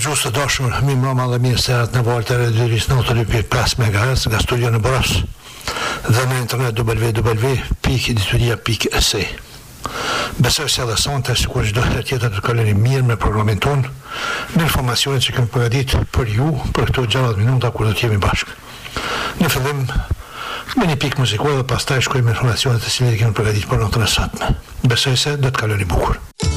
Gjusë të dashur, mi mbrëma dhe mirë serat në valët e redhyris në 92.5 MHz nga studio në Boros dhe në internet www.dituria.se. Besoj se edhe sonte, sikur çdo herë tjetër të kaloni mirë me programin ton, me informacionet që kemi përgatitur për ju për këto 60 minuta kur do të jemi bashkë. Në fillim me një pikë muzikore dhe pastaj shkojmë me informacionet e cilat kemi përgatitur për natën e sotme. Besoj se do të kaloni bukur.